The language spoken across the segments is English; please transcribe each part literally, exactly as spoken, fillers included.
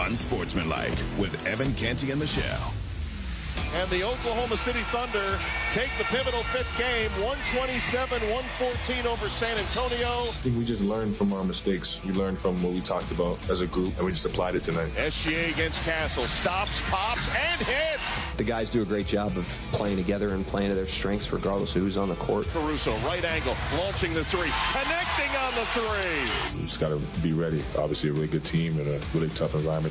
Unsportsmanlike with Evan Canty and Michelle. And the Oklahoma City Thunder take the pivotal fifth game, one twenty-seven one fourteen over San Antonio. I think we just learned from our mistakes. We learned from what we talked about as a group, and we just applied it tonight. S G A against Castle, stops, pops, and hits. The guys do a great job of playing together and playing to their strengths regardless of who's on the court. Caruso, right angle, launching the three, connecting on the three. We just got to be ready. Obviously a really good team in a really tough environment.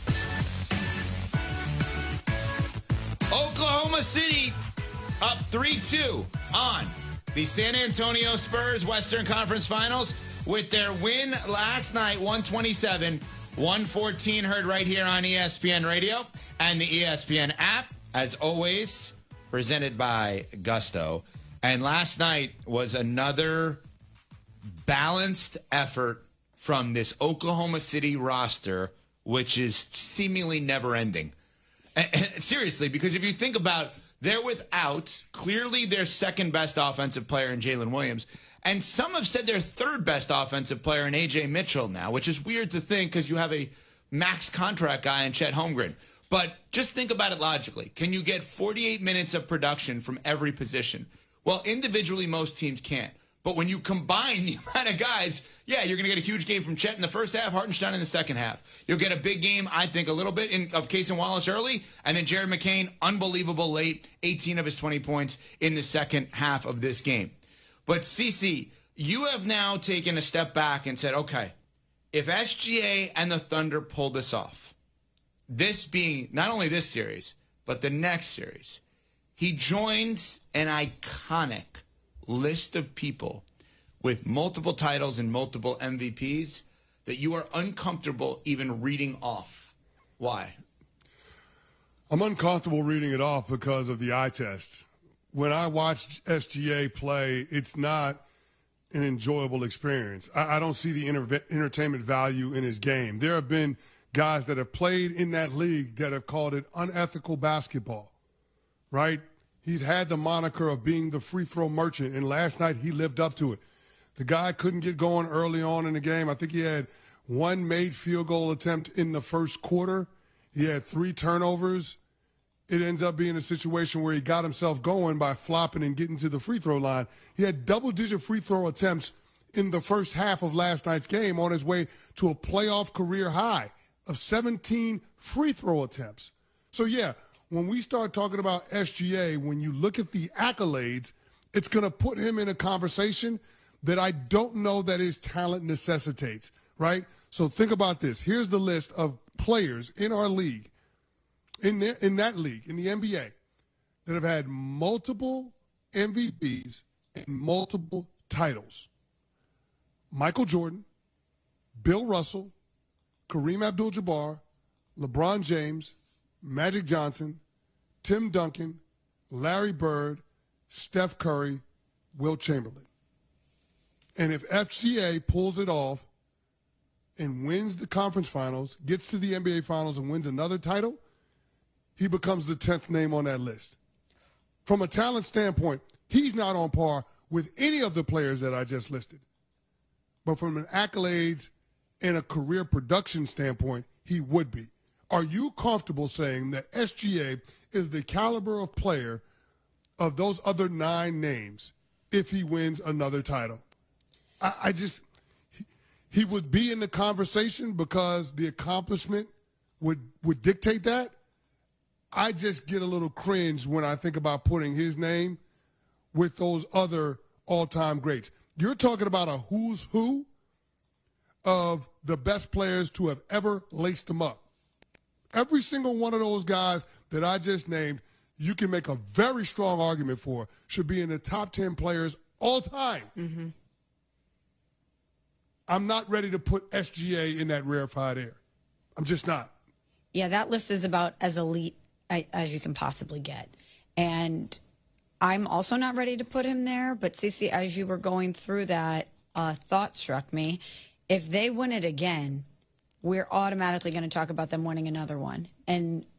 Oklahoma City up three two on the San Antonio Spurs Western Conference Finals with their win last night, one twenty-seven one fourteen, heard right here on E S P N Radio and the E S P N app, as always, presented by Gusto. And last night was another balanced effort from this Oklahoma City roster, which is seemingly never-ending. Seriously, because if you think about, they're without clearly their second best offensive player in Jalen Williams, and some have said their third best offensive player in A J Mitchell now, which is weird to think because you have a max contract guy in Chet Holmgren. But just think about it logically. Can you get forty-eight minutes of production from every position? Well, individually, most teams can't. But when you combine the amount of guys, yeah, you're going to get a huge game from Chet in the first half, Hartenstein in the second half. You'll get a big game, I think, a little bit in, of Cason Wallace early, and then Jared McCain, unbelievable late, eighteen of his twenty points in the second half of this game. But, Cece, you have now taken a step back and said, okay, if S G A and the Thunder pull this off, this being not only this series, but the next series, he joins an iconic list of people with multiple titles and multiple M V Ps that you are uncomfortable even reading off. Why? I'm uncomfortable reading it off because of the eye test. When I watch S G A play, it's not an enjoyable experience. I, I don't see the inter- entertainment value in his game. There have been guys that have played in that league that have called it unethical basketball, right? He's had the moniker of being the free throw merchant, and last night he lived up to it. The guy couldn't get going early on in the game. I think he had one made field goal attempt in the first quarter. He had three turnovers. It ends up being a situation where he got himself going by flopping and getting to the free throw line. He had double-digit free throw attempts in the first half of last night's game on his way to a playoff career high of seventeen free throw attempts. So, yeah, when we start talking about S G A, when you look at the accolades, it's going to put him in a conversation that I don't know that his talent necessitates, right? So think about this. Here's the list of players in our league, in, the, in that league, in the N B A, that have had multiple M V Ps and multiple titles. Michael Jordan, Bill Russell, Kareem Abdul-Jabbar, LeBron James, Magic Johnson, Tim Duncan, Larry Bird, Steph Curry, Wilt Chamberlain. And if F G A pulls it off and wins the conference finals, gets to the N B A finals and wins another title, he becomes the tenth name on that list. From a talent standpoint, he's not on par with any of the players that I just listed. But from an accolades and a career production standpoint, he would be. Are you comfortable saying that S G A is the caliber of player of those other nine names if he wins another title? I, I just he, he would be in the conversation because the accomplishment would would dictate that. I just get a little cringe when I think about putting his name with those other all-time greats. You're talking about a who's who of the best players to have ever laced them up. Every single one of those guys that I just named, you can make a very strong argument for, should be in the top ten players all time. Mm-hmm. I'm not ready to put S G A in that rarefied air. I'm just not. Yeah, that list is about as elite as you can possibly get. And I'm also not ready to put him there. But, Cece, as you were going through that, uh, thought struck me. If they win it again, we're automatically going to talk about them winning another one. And